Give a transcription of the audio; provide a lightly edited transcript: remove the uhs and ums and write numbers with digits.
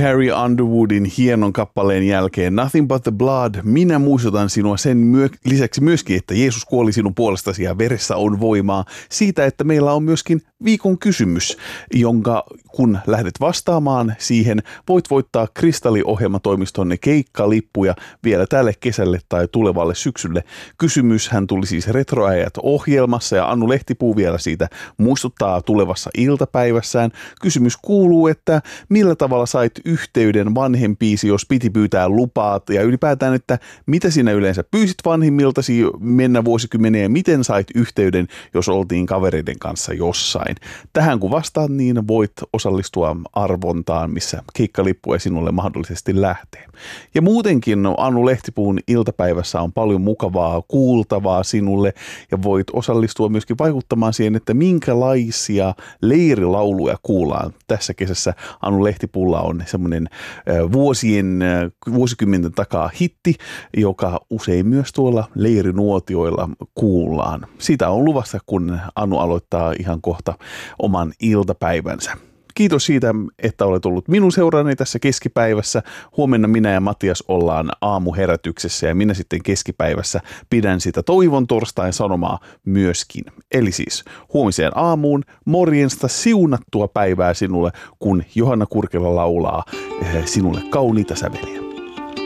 Carrie Underwoodin hienon kappaleen jälkeen Nothing But The Blood, minä muistutan sinua sen lisäksi myöskin, että Jeesus kuoli sinun puolestasi ja veressä on voimaa. Siitä, että meillä on myöskin viikon kysymys, jonka kun lähdet vastaamaan siihen, voit voittaa Kristalli-ohjelmatoimistonne keikkalippuja vielä tälle kesälle tai tulevalle syksylle. Kysymyshän tuli siis Retroajat ohjelmassa ja Annu Lehtipuu vielä siitä muistuttaa tulevassa iltapäivässään. Kysymys kuuluu, että millä tavalla sait yhteyden vanhempiisi, jos piti pyytää lupaat ja ylipäätään, että mitä sinä yleensä pyysit vanhimmiltasi mennä vuosikymmeneen ja miten sait yhteyden, jos oltiin kavereiden kanssa jossain. Tähän kun vastaat, niin voit osallistua arvontaan, missä keikkalippuja sinulle mahdollisesti lähtee. Ja muutenkin Annu Lehtipuun iltapäivässä on paljon mukavaa kuultavaa sinulle ja voit osallistua myöskin vaikuttamaan siihen, että minkälaisia leirilauluja kuullaan. Tässä kesässä Annu Lehtipuulla on semmoinen vuosikymmenten takaa hitti, joka usein myös tuolla leirinuotioilla kuullaan. Sitä on luvassa, kun Annu aloittaa ihan kohta oman iltapäivänsä. Kiitos siitä, että olet ollut minun seurani tässä keskipäivässä. Huomenna minä ja Matias ollaan aamuherätyksessä ja minä sitten keskipäivässä pidän sitä toivon torstain sanomaa myöskin. Eli siis huomiseen aamuun morjensta siunattua päivää sinulle, kun Johanna Kurkila laulaa sinulle kauniita säveliä.